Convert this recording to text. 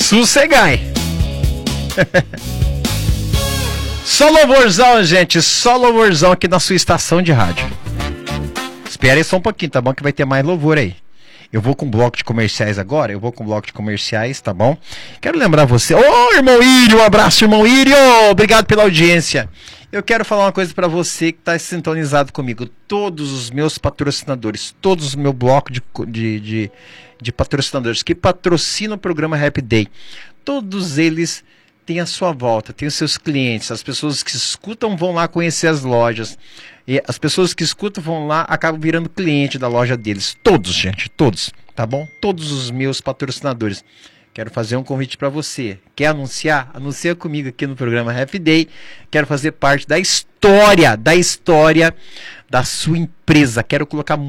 Sossegai. Só louvorzão, gente. Só louvorzão aqui na sua estação de rádio. Espera aí só um pouquinho, tá bom? Que vai ter mais louvor aí. Eu vou com um bloco de comerciais agora. Tá bom? Quero lembrar você. Ô, irmão Írio, um abraço, irmão Írio. Obrigado pela audiência. Eu quero falar uma coisa pra você que tá sintonizado comigo. Todos os meus patrocinadores, todos o meu bloco de patrocinadores que patrocinam o programa Happy Day, todos eles têm a sua volta, têm os seus clientes. As pessoas que escutam vão lá conhecer as lojas. E as pessoas que escutam vão lá, acabam virando cliente da loja deles. Todos, gente, todos, tá bom? Todos os meus patrocinadores. Quero fazer um convite para você. Quer anunciar? Anuncia comigo aqui no programa Happy Day. Quero fazer parte da história da sua empresa. Quero colocar